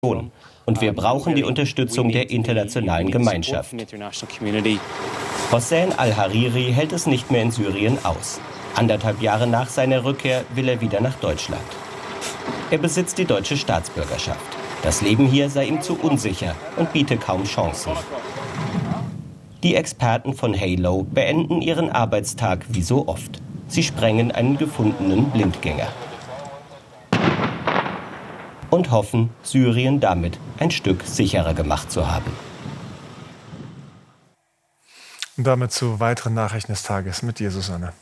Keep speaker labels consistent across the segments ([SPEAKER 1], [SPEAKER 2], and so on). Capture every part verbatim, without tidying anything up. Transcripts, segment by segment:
[SPEAKER 1] Und wir brauchen die Unterstützung der internationalen Gemeinschaft. Hossein al-Hariri hält es nicht mehr in Syrien aus. Anderthalb Jahre nach seiner Rückkehr will er wieder nach Deutschland. Er besitzt die deutsche Staatsbürgerschaft. Das Leben hier sei ihm zu unsicher und biete kaum Chancen. Die Experten von Halo beenden ihren Arbeitstag wie so oft. Sie sprengen einen gefundenen Blindgänger. Und hoffen, Syrien damit ein Stück sicherer gemacht zu haben.
[SPEAKER 2] Und damit zu weiteren Nachrichten des Tages mit dir, Susanne.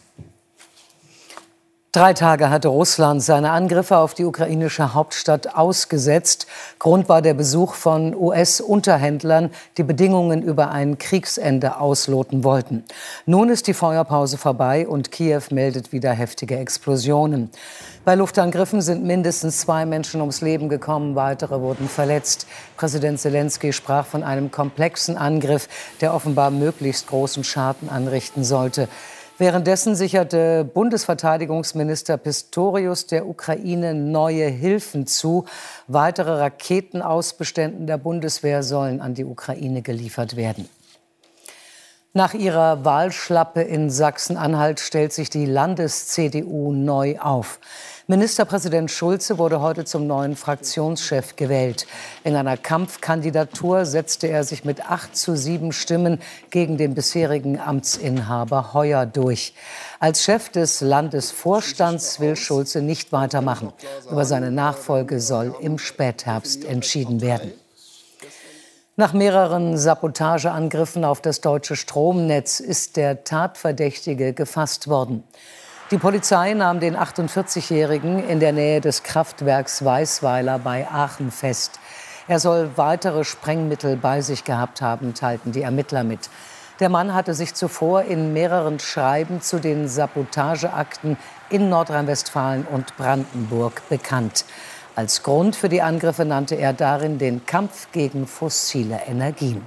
[SPEAKER 3] Drei Tage hatte Russland seine Angriffe auf die ukrainische Hauptstadt ausgesetzt. Grund war der Besuch von U S-Unterhändlern, die Bedingungen über ein Kriegsende ausloten wollten. Nun ist die Feuerpause vorbei und Kiew meldet wieder heftige Explosionen. Bei Luftangriffen sind mindestens zwei Menschen ums Leben gekommen, weitere wurden verletzt. Präsident Selenskyj sprach von einem komplexen Angriff, der offenbar möglichst großen Schaden anrichten sollte. Währenddessen sicherte Bundesverteidigungsminister Pistorius der Ukraine neue Hilfen zu. Weitere Raketen aus Beständen der Bundeswehr sollen an die Ukraine geliefert werden. Nach ihrer Wahlschlappe in Sachsen-Anhalt stellt sich die Landes-C D U neu auf. Ministerpräsident Schulze wurde heute zum neuen Fraktionschef gewählt. In einer Kampfkandidatur setzte er sich mit acht zu sieben Stimmen gegen den bisherigen Amtsinhaber Heuer durch. Als Chef des Landesvorstands will Schulze nicht weitermachen. Über seine Nachfolge soll im Spätherbst entschieden werden. Nach mehreren Sabotageangriffen auf das deutsche Stromnetz ist der Tatverdächtige gefasst worden. Die Polizei nahm den achtundvierzigjährigen in der Nähe des Kraftwerks Weißweiler bei Aachen fest. Er soll weitere Sprengmittel bei sich gehabt haben, teilten die Ermittler mit. Der Mann hatte sich zuvor in mehreren Schreiben zu den Sabotageakten in Nordrhein-Westfalen und Brandenburg bekannt. Als Grund für die Angriffe nannte er darin den Kampf gegen fossile Energien.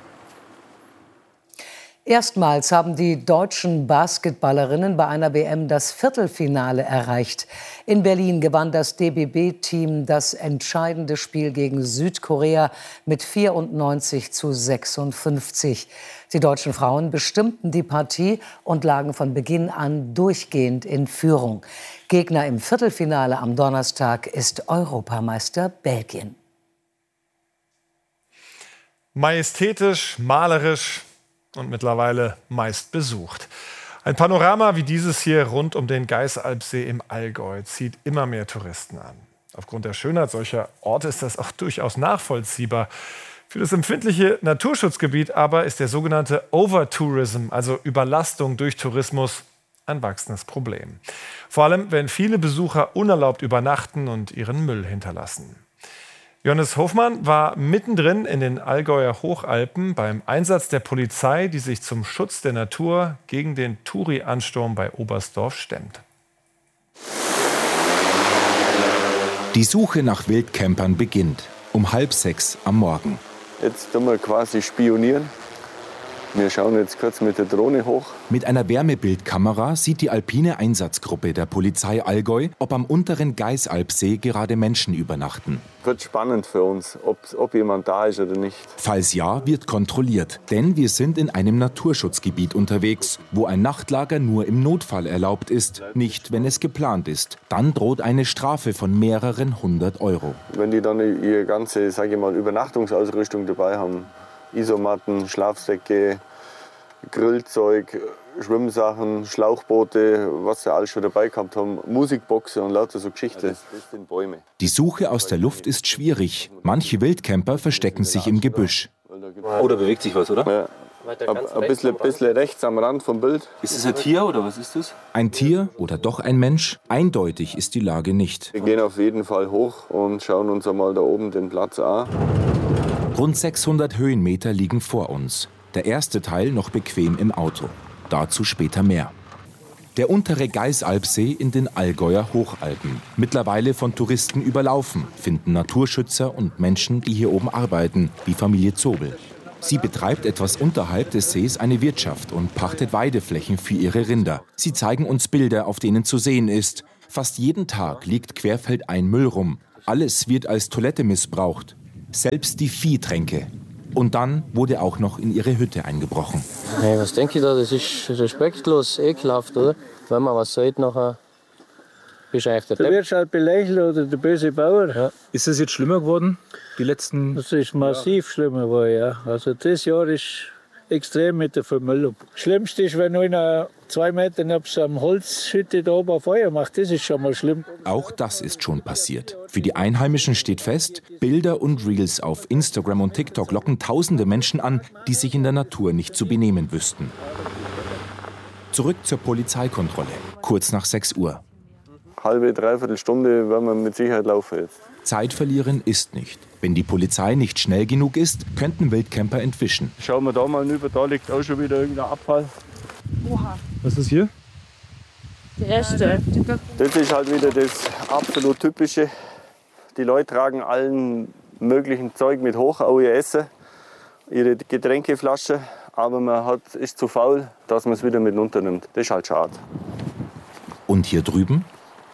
[SPEAKER 3] Erstmals haben die deutschen Basketballerinnen bei einer W M das Viertelfinale erreicht. In Berlin gewann das D B B-Team das entscheidende Spiel gegen Südkorea mit vierundneunzig zu sechsundfünfzig. Die deutschen Frauen bestimmten die Partie und lagen von Beginn an durchgehend in Führung. Gegner im Viertelfinale am Donnerstag ist Europameister Belgien.
[SPEAKER 2] Majestätisch, malerisch und mittlerweile meist besucht. Ein Panorama wie dieses hier rund um den Geißalpsee im Allgäu zieht immer mehr Touristen an. Aufgrund der Schönheit solcher Orte ist das auch durchaus nachvollziehbar. Für das empfindliche Naturschutzgebiet aber ist der sogenannte Overtourism, also Überlastung durch Tourismus, ein wachsendes Problem. Vor allem, wenn viele Besucher unerlaubt übernachten und ihren Müll hinterlassen. Johannes Hofmann war mittendrin in den Allgäuer Hochalpen beim Einsatz der Polizei, die sich zum Schutz der Natur gegen den Touri-Ansturm bei Oberstdorf stemmt.
[SPEAKER 4] Die Suche nach Wildcampern beginnt um halb sechs am Morgen.
[SPEAKER 5] Jetzt tun wir quasi spionieren. Wir schauen jetzt kurz mit der Drohne hoch.
[SPEAKER 4] Mit einer Wärmebildkamera sieht die alpine Einsatzgruppe der Polizei Allgäu, ob am unteren Geißalpsee gerade Menschen übernachten.
[SPEAKER 5] Wird spannend für uns, ob, ob jemand da ist oder nicht.
[SPEAKER 4] Falls ja, wird kontrolliert. Denn wir sind in einem Naturschutzgebiet unterwegs, wo ein Nachtlager nur im Notfall erlaubt ist, nicht wenn es geplant ist. Dann droht eine Strafe von mehreren hundert Euro.
[SPEAKER 5] Wenn die dann ihre ganze, sage ich mal, Übernachtungsausrüstung dabei haben, Isomatten, Schlafsäcke, Grillzeug, Schwimmsachen, Schlauchboote, was sie alles schon dabei gehabt haben, Musikboxen und lauter so Geschichten. Ja, das, das sind Bäume.
[SPEAKER 4] Die Suche aus der Luft ist schwierig. Manche Wildcamper verstecken sich im Gebüsch.
[SPEAKER 6] Oh, da bewegt sich was, oder?
[SPEAKER 5] Ja. Ein bisschen, bisschen rechts am Rand vom Bild.
[SPEAKER 6] Ist das ein Tier oder was ist das?
[SPEAKER 4] Ein Tier oder doch ein Mensch? Eindeutig ist die Lage nicht.
[SPEAKER 5] Wir gehen auf jeden Fall hoch und schauen uns einmal da oben den Platz an.
[SPEAKER 4] Rund sechshundert Höhenmeter liegen vor uns. Der erste Teil noch bequem im Auto. Dazu später mehr. Der untere Geißalpsee in den Allgäuer Hochalpen. Mittlerweile von Touristen überlaufen, finden Naturschützer und Menschen, die hier oben arbeiten, wie Familie Zobel. Sie betreibt etwas unterhalb des Sees eine Wirtschaft und pachtet Weideflächen für ihre Rinder. Sie zeigen uns Bilder, auf denen zu sehen ist: Fast jeden Tag liegt querfeldein Müll rum. Alles wird als Toilette missbraucht. selbst die Viehtränke. Und dann wurde auch noch in ihre Hütte eingebrochen.
[SPEAKER 7] Hey, was denke ich da? Das ist respektlos, ekelhaft, oder? Wenn man was sagt, nachher bist du eigentlich der Depp. Du wirst halt belächelt oder der böse Bauer. Ja.
[SPEAKER 6] Ist es jetzt schlimmer geworden, die letzten...
[SPEAKER 7] Das ist massiv ja. schlimmer geworden, ja. Also das Jahr ist extrem mit der Vermüllung. Schlimmst ist, wenn einer zwei Meter neben so einer Holzhütte da oben Feuer macht. Das ist schon mal schlimm.
[SPEAKER 4] Auch das ist schon passiert. Für die Einheimischen steht fest, Bilder und Reels auf Instagram und TikTok locken tausende Menschen an, die sich in der Natur nicht zu benehmen wüssten. Zurück zur Polizeikontrolle, kurz nach sechs Uhr.
[SPEAKER 5] Halbe, dreiviertel Stunde werden wir mit Sicherheit laufen jetzt.
[SPEAKER 4] Zeit verlieren ist nicht. Wenn die Polizei nicht schnell genug ist, könnten Wildcamper entwischen.
[SPEAKER 5] Schauen wir da mal rüber, da liegt auch schon wieder irgendein Abfall.
[SPEAKER 6] Oha. Was ist hier?
[SPEAKER 8] Der erste.
[SPEAKER 5] Das ist halt wieder das absolut Typische. Die Leute tragen allen möglichen Zeug mit hoch, auch ihr Essen, ihre Getränkeflasche. Aber man hat, ist zu faul, dass man es wieder mit runternimmt. Das ist halt schade.
[SPEAKER 4] Und hier drüben?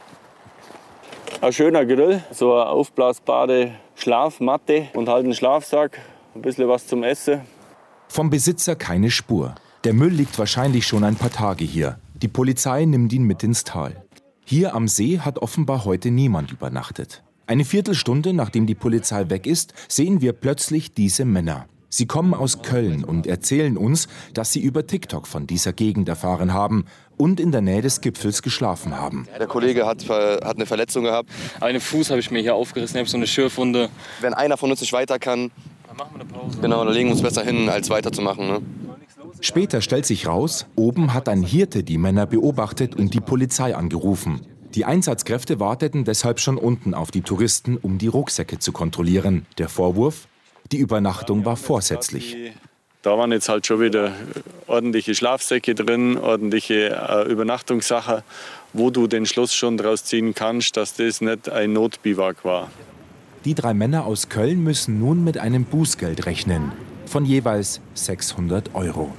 [SPEAKER 5] Ein schöner Grill, so eine aufblasbare Schlafmatte und halt einen Schlafsack, ein bisschen was zum Essen.
[SPEAKER 4] Vom Besitzer keine Spur. Der Müll liegt wahrscheinlich schon ein paar Tage hier. Die Polizei nimmt ihn mit ins Tal. Hier am See hat offenbar heute niemand übernachtet. Eine Viertelstunde nachdem die Polizei weg ist, sehen wir plötzlich diese Männer. Sie kommen aus Köln und erzählen uns, dass sie über TikTok von dieser Gegend erfahren haben und in der Nähe des Gipfels geschlafen haben.
[SPEAKER 9] Der Kollege hat, hat eine Verletzung gehabt.
[SPEAKER 10] Einen Fuß habe ich mir hier aufgerissen, ich habe so eine Schürfwunde.
[SPEAKER 9] Wenn einer von uns nicht weiter kann,
[SPEAKER 10] dann machen wir eine Pause.
[SPEAKER 9] Genau, dann legen wir uns besser hin, als weiterzumachen. Ne?
[SPEAKER 4] Später stellt sich raus, oben hat ein Hirte die Männer beobachtet und die Polizei angerufen. Die Einsatzkräfte warteten deshalb schon unten auf die Touristen, um die Rucksäcke zu kontrollieren. Der Vorwurf? Die Übernachtung war vorsätzlich.
[SPEAKER 5] Da waren jetzt halt schon wieder ordentliche Schlafsäcke drin, ordentliche äh, Übernachtungssachen, wo du den Schluss schon daraus ziehen kannst, dass das nicht ein Notbiwak war.
[SPEAKER 4] Die drei Männer aus Köln müssen nun mit einem Bußgeld rechnen, von jeweils sechshundert Euro.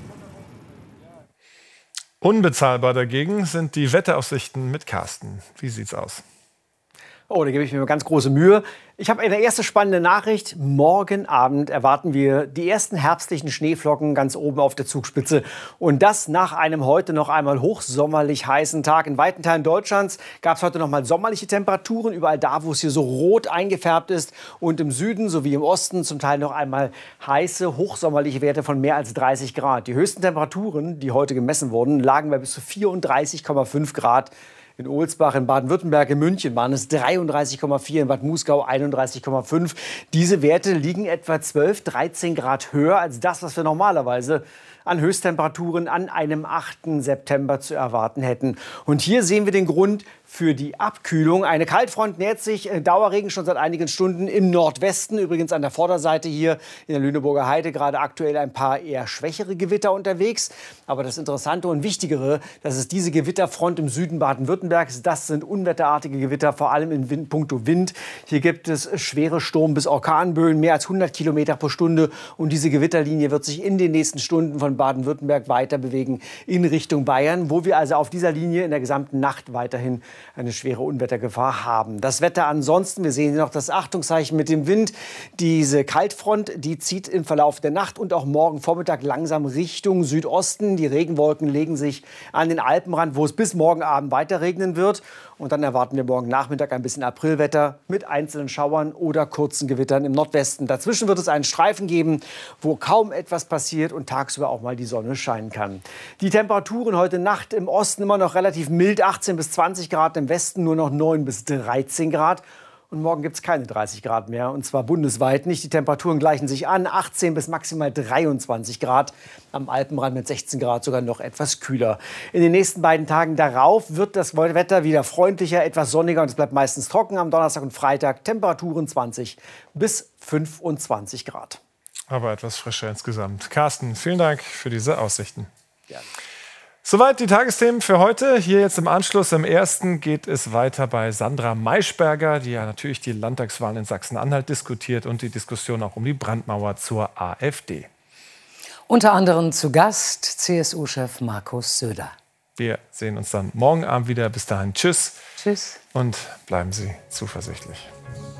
[SPEAKER 2] Unbezahlbar dagegen sind die Wetteraussichten mit Carsten. Wie sieht's aus?
[SPEAKER 11] Oh, da gebe ich mir ganz große Mühe. Ich habe eine erste spannende Nachricht. Morgen Abend erwarten wir die ersten herbstlichen Schneeflocken ganz oben auf der Zugspitze. Und das nach einem heute noch einmal hochsommerlich heißen Tag. In weiten Teilen Deutschlands gab es heute noch mal sommerliche Temperaturen. Überall da, wo es hier so rot eingefärbt ist. Und im Süden sowie im Osten zum Teil noch einmal heiße, hochsommerliche Werte von mehr als dreißig Grad. Die höchsten Temperaturen, die heute gemessen wurden, lagen bei bis zu vierunddreißig Komma fünf Grad. In Ohlsbach, in Baden-Württemberg, in München waren es dreiunddreißig Komma vier, in Bad Muskau einunddreißig Komma fünf. Diese Werte liegen etwa zwölf, dreizehn Grad höher als das, was wir normalerweise an Höchsttemperaturen an einem achten September zu erwarten hätten. Und hier sehen wir den Grund für die Abkühlung. Eine Kaltfront nähert sich, Dauerregen schon seit einigen Stunden im Nordwesten. Übrigens an der Vorderseite hier in der Lüneburger Heide gerade aktuell ein paar eher schwächere Gewitter unterwegs. Aber das Interessante und Wichtigere, das ist diese Gewitterfront im Süden Baden-Württembergs. Das sind unwetterartige Gewitter, vor allem in Wind, puncto Wind. Hier gibt es schwere Sturm- bis Orkanböen, mehr als hundert Kilometer pro Stunde. Und diese Gewitterlinie wird sich in den nächsten Stunden von Baden-Württemberg weiter bewegen in Richtung Bayern, wo wir also auf dieser Linie in der gesamten Nacht weiterhin eine schwere Unwettergefahr haben. Das Wetter ansonsten, wir sehen hier noch das Achtungszeichen mit dem Wind. Diese Kaltfront, die zieht im Verlauf der Nacht und auch morgen Vormittag langsam Richtung Südosten. Die Regenwolken legen sich an den Alpenrand, wo es bis morgen Abend weiter regnen wird. Und dann erwarten wir morgen Nachmittag ein bisschen Aprilwetter mit einzelnen Schauern oder kurzen Gewittern im Nordwesten. Dazwischen wird es einen Streifen geben, wo kaum etwas passiert und tagsüber auch mal die Sonne scheinen kann. Die Temperaturen heute Nacht im Osten immer noch relativ mild, achtzehn bis zwanzig Grad, im Westen nur noch neun bis dreizehn Grad. Und morgen gibt es keine dreißig Grad mehr, und zwar bundesweit nicht. Die Temperaturen gleichen sich an, achtzehn bis maximal dreiundzwanzig Grad. Am Alpenrand mit sechzehn Grad sogar noch etwas kühler. In den nächsten beiden Tagen darauf wird das Wetter wieder freundlicher, etwas sonniger und es bleibt meistens trocken. Am Donnerstag und Freitag Temperaturen zwanzig bis fünfundzwanzig Grad.
[SPEAKER 2] Aber etwas frischer insgesamt. Carsten, vielen Dank für diese Aussichten.
[SPEAKER 11] Gerne.
[SPEAKER 2] Soweit die Tagesthemen für heute. Hier jetzt im Anschluss im ersten geht es weiter bei Sandra Maischberger, die ja natürlich die Landtagswahlen in Sachsen-Anhalt diskutiert und die Diskussion auch um die Brandmauer zur AfD.
[SPEAKER 3] Unter anderem zu Gast C S U-Chef Markus Söder.
[SPEAKER 2] Wir sehen uns dann morgen Abend wieder. Bis dahin, tschüss.
[SPEAKER 3] Tschüss.
[SPEAKER 2] Und bleiben Sie zuversichtlich.